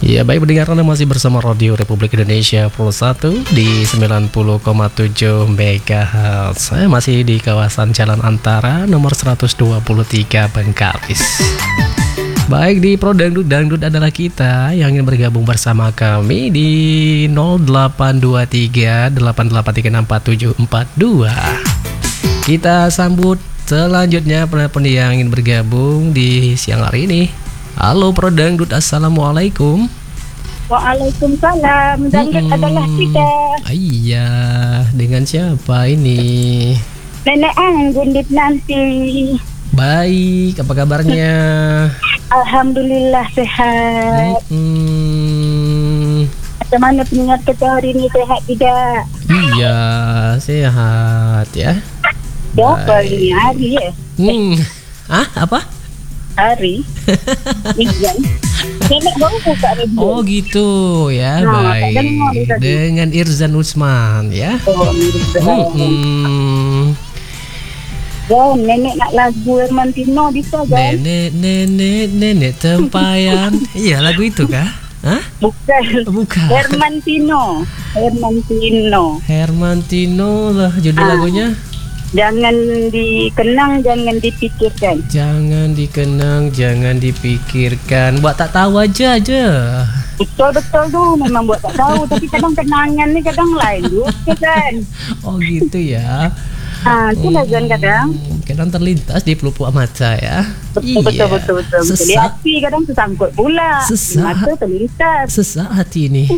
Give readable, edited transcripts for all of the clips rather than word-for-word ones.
Ya, baik pendengar, Anda masih bersama Radio Republik Indonesia Pro 1 di 90,7 MHz. Saya masih di kawasan Jalan Antara nomor 123 Bengkalis. Baik, di Pro Dangdut adalah kita yang ingin bergabung bersama kami di 0823 88364742. Kita sambut selanjutnya pendengar yang ingin bergabung di siang hari ini. Halo Pro Dangdut, assalamualaikum. Waalaikumsalam. Dangdut adalah kita. Iya, dengan siapa ini? Nenek Anggun nanti. Baik, apa kabarnya? Alhamdulillah sehat. Macam mana pendengar kita hari ini, sehat tidak? Iya, sehat ya. Berapa ini hari ya? Apa? Hari. Nenek baru buka radio. Oh gitu ya, Nah, baik. Dengan Irzan Usman ya. Oh, nenek nak lagu Hermantino bisa kan? Nenek tempayan. Iya, lagu itu kah? Hah? Bukan. Hermantino lah judul lagunya. Jangan dikenang, jangan dipikirkan. Jangan dikenang, jangan dipikirkan. Buat tak tahu aja. Betul tuh, memang buat tak tahu. Tapi kadang kenangan ni kadang lain juga kan. Oh gitu ya. Itulah kan kadang terlintas di pelupuk mata ya. Betul. Di hati kadang tersangkut pula. Di mata terlintas. Sesak hati ini.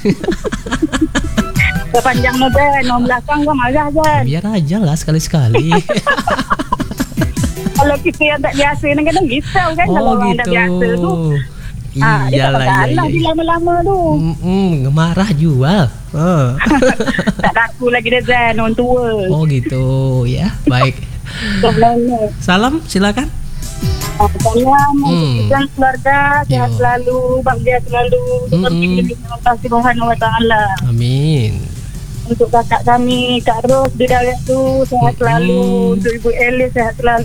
Sepanjang model, nomor belakang kau marah kan? Biar aja lah sekali-sekali. Kalau kita yang tak biasa ni kadang risau kan. Kalau orang gitu. tak biasa tu. Dia tak kalah di lama-lama tu. Ngemarah jual. Tak laku lagi dia Zan, orang tua. Oh gitu ya, baik. Salam, silakan. Salam untuk keluarga, sehat selalu, bahagia selalu. Terima kasih Subhanahu Wa Taala. Amin. Untuk kakak kami, Kak Ros di darat tu, sehat selalu. Untuk Ibu Elis, sehat selalu.